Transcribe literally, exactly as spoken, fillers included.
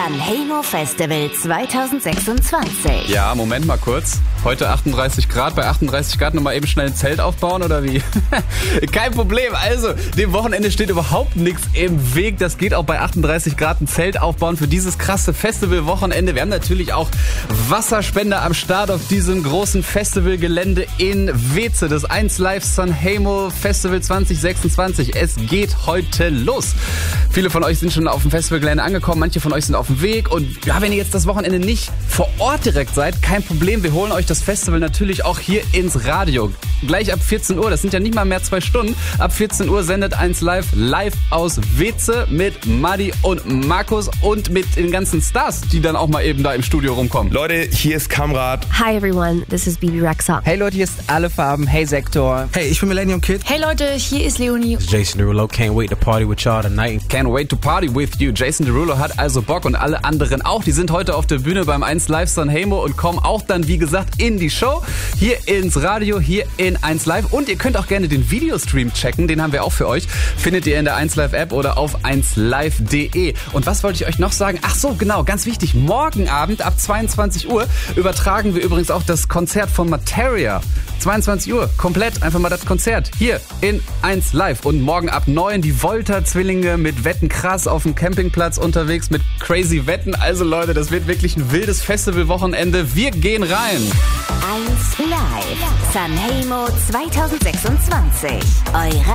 Sanremo Festival zwanzig sechsundzwanzig. Ja, Moment mal kurz. Heute achtunddreißig Grad, bei achtunddreißig Grad nochmal eben schnell ein Zelt aufbauen oder wie? Kein Problem, also dem Wochenende steht überhaupt nichts im Weg. Das geht auch bei achtunddreißig Grad ein Zelt aufbauen für dieses krasse Festival-Wochenende. Wir haben natürlich auch Wasserspender am Start auf diesem großen Festivalgelände in Weeze. Das eins Live Sanremo Festival zwanzig sechsundzwanzig. Es geht heute los. Viele von euch sind schon auf dem Festivalgelände angekommen, manche von euch sind auf dem Weg. Und ja, wenn ihr jetzt das Wochenende nicht vor Ort direkt seid, kein Problem. Wir holen euch das Festival natürlich auch hier ins Radio. Gleich ab vierzehn Uhr, das sind ja nicht mal mehr zwei Stunden. Ab vierzehn Uhr sendet eins Live live aus Weeze mit Madi und Markus und mit den ganzen Stars, die dann auch mal eben da im Studio rumkommen. Leute, hier ist Kamrat. Hi everyone, this is Bibi Rexha. Hey Leute, hier ist Alle Farben. Hey Sektor. Hey, ich bin Millennium Kid. Hey Leute, hier ist Leonie. It's Jason Derulo. Can't wait to party with y'all tonight. Can't wait to party with you. Jason Derulo hat also Bock und alle anderen auch. Die sind heute auf der Bühne beim eins Live Sanremo und kommen auch dann, wie gesagt, in die Show. Hier ins Radio, hier in eins Live. Und ihr könnt auch gerne den Videostream checken. Den haben wir auch für euch. Findet ihr in der eins Live App oder auf eins live punkt de. Und was wollte ich euch noch sagen? Ach so, genau, ganz wichtig. Morgen Abend ab zweiundzwanzig Uhr übertragen wir übrigens auch das Konzert von Materia. zweiundzwanzig Uhr, komplett einfach mal das Konzert hier in eins Live. Und morgen ab neun die Volta-Zwillinge mit Wetten krass auf dem Campingplatz unterwegs mit crazy Wetten. Also Leute, das wird wirklich ein wildes Festivalwochenende. Wir gehen rein. eins Live Sanremo zwanzig sechsundzwanzig. Eure